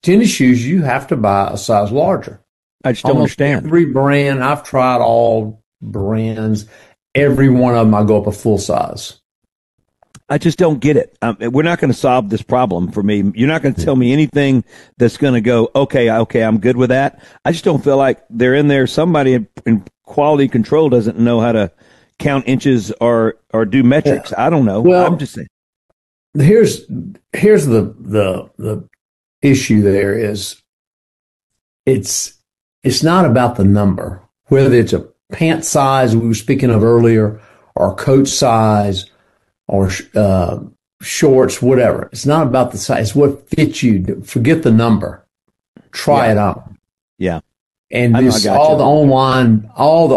tennis shoes, you have to buy a size larger. I just don't understand. Every brand, I've tried all brands. Every one of them, I go up a full size. I just don't get it. We're not going to solve this problem for me. You're not going to tell me anything that's going to go, okay, I'm good with that. I just don't feel like they're in there. Somebody in quality control doesn't know how to count inches or do metrics. I don't know. Well, I'm just saying. Here's the issue there is it's not about the number, whether it's a pant size we were speaking of earlier or coat size or shorts, whatever. It's not about the size. It's what fits you. Forget the number. Try it on. Yeah. And all the online,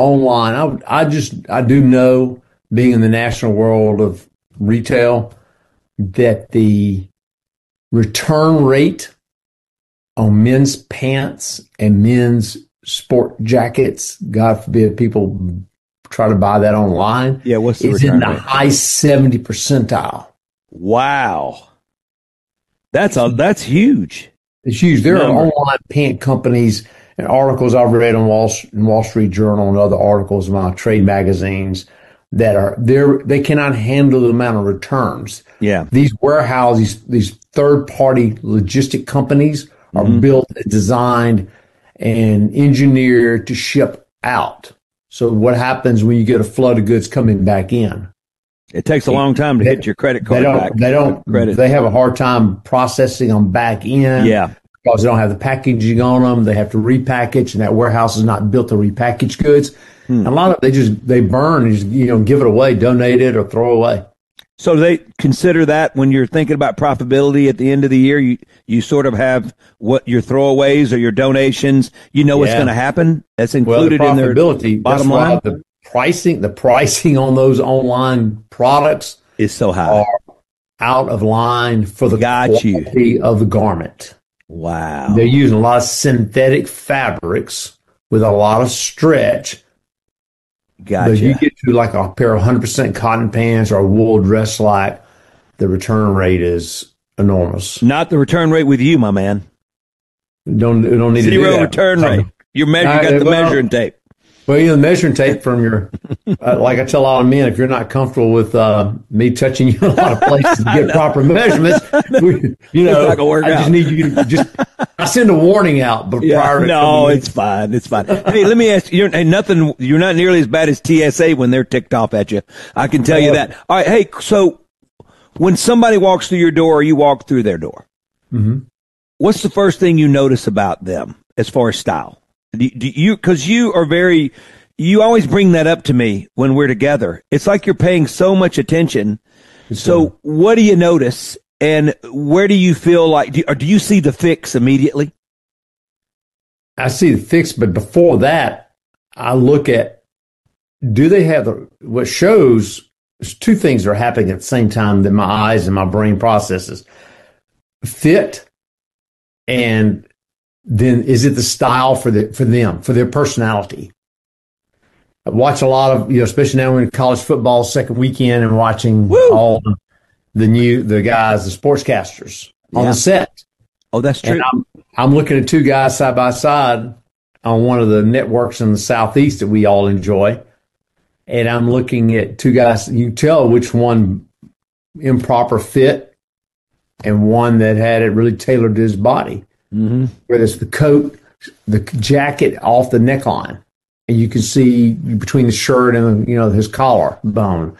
I do know, being in the national world of retail, that the return rate on men's pants and men's sport jackets, God forbid people try to buy that online. Yeah, what's the is return in the rate? high 70 percentile. Wow. That's huge. It's huge. There are online pant companies and articles I've read on Wall Street Journal and other articles in my trade magazines that are there. They cannot handle the amount of returns. Yeah. These warehouses, these third-party logistic companies are built, designed, and engineered to ship out. So what happens when you get a flood of goods coming back in? It takes a long time to hit your credit card back. They have a hard time processing them back in. Yeah. Because they don't have the packaging on them. They have to repackage, and that warehouse is not built to repackage goods. And a lot of they burn and just, give it away, donate it, or throw away. So they consider that when you're thinking about profitability at the end of the year, you sort of have what your throwaways or your donations, what's going to happen. That's included in their bottom line. The pricing on those online products is so high, are out of line for the quality of the garment. Wow. They're using a lot of synthetic fabrics with a lot of stretch. Gotcha. But you get to like a pair of 100% cotton pants or a wool dress, like the return rate is enormous. Not the return rate with you, my man. Don't need to do that. Zero return rate. You got the measuring tape. Well, the measuring tape from your, like I tell all men, if you're not comfortable with me touching you in a lot of places to get proper measurements, just need you to I send a warning out. But prior to it's fine. It's fine. Hey, let me ask you, you're not nearly as bad as TSA when they're ticked off at you. I can tell you that. All right. Hey, so when somebody walks through your door or you walk through their door, what's the first thing you notice about them as far as style? Because you always bring that up to me when we're together. It's like you're paying so much attention. So what do you notice, and where do you feel like, do you see the fix immediately? I see the fix, but before that, I look at, do they have what shows, there's two things that are happening at the same time that my eyes and my brain processes. Fit, and then is it the style for them, for their personality? I watch a lot of, especially now we're in college football second weekend and watching all the guys, the sportscasters on the set. Oh, that's true. And I'm looking at two guys side by side on one of the networks in the Southeast that we all enjoy. And I'm looking at two guys, you can tell which one improper fit and one that had it really tailored to his body. Whether it's the coat, the jacket off the neckline, and you can see between the shirt and his collar bone,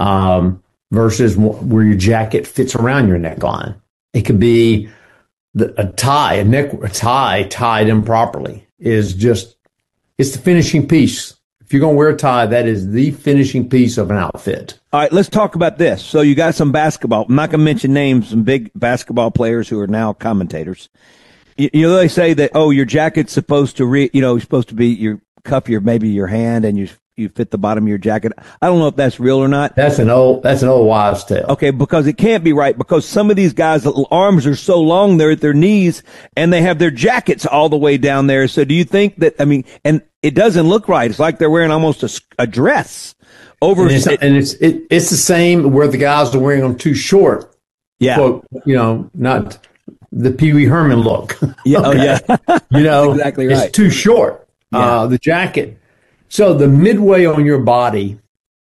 versus where your jacket fits around your neckline. It could be a tie tied improperly it's the finishing piece. If you're going to wear a tie, that is the finishing piece of an outfit. All right, let's talk about this. So you got some basketball. I'm not going to mention names, some big basketball players who are now commentators. They say that, your jacket's supposed to supposed to be your cuff maybe your hand, and you fit the bottom of your jacket. I don't know if that's real or not. That's an old wives' tale. Okay, because it can't be right, because some of these guys' arms are so long, they're at their knees, and they have their jackets all the way down there. So do you think that, and it doesn't look right. It's like they're wearing almost a dress over. And it's the same where the guys are wearing them too short. Yeah. Quote, not the Pee Wee Herman look. Yeah. Oh, yeah. You know, exactly right. It's too short. Yeah. The jacket. So the midway on your body,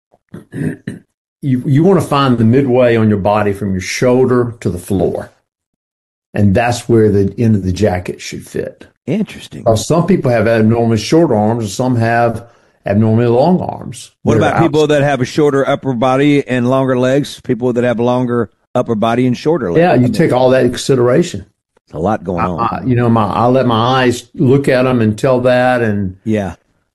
you want to find the midway on your body from your shoulder to the floor. And that's where the end of the jacket should fit. Interesting. Some people have abnormally short arms, and some have abnormally long arms. What about people that have a shorter upper body and longer legs? People that have a longer upper body and shorter legs? Yeah, you take all that into consideration. There's a lot going on. I let my eyes look at them and tell that, and yeah,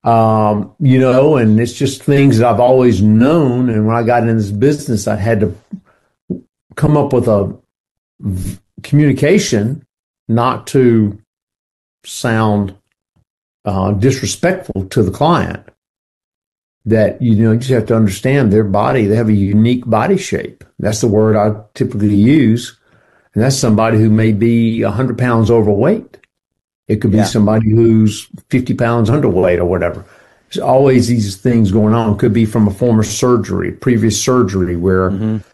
and it's just things that I've always known. And when I got into this business, I had to come up with a communication not to sound disrespectful to the client. That, you just have to understand their body. They have a unique body shape. That's the word I typically use. And that's somebody who may be 100 pounds overweight. It could be somebody who's 50 pounds underweight or whatever. There's always these things going on. It could be from a former surgery, previous surgery where,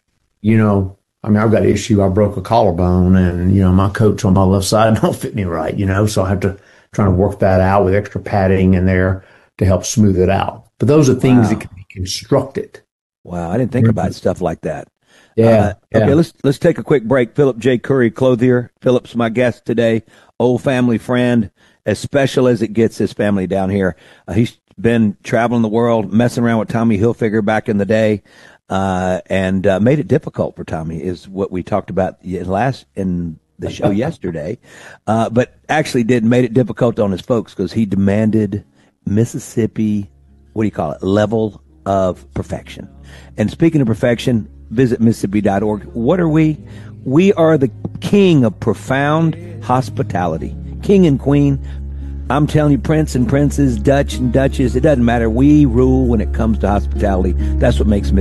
I've got an issue. I broke a collarbone and, my coach on my left side don't fit me right, so I have to try to work that out with extra padding in there to help smooth it out. But those are things that can be constructed. Wow. I didn't think about stuff like that. Yeah. Okay, let's take a quick break. Philip J. Curry, clothier. Philip's my guest today, old family friend, as special as it gets, his family down here. He's been traveling the world, messing around with Tommy Hilfiger back in the day, and made it difficult for Tommy, is what we talked about in the show yesterday. But actually made it difficult on his folks because he demanded Mississippi, level of perfection. And speaking of perfection, visit Mississippi.org. What are we? We are the king of profound hospitality. King and queen. I'm telling you, prince and princess, Dutch and duchess, it doesn't matter. We rule when it comes to hospitality. That's what makes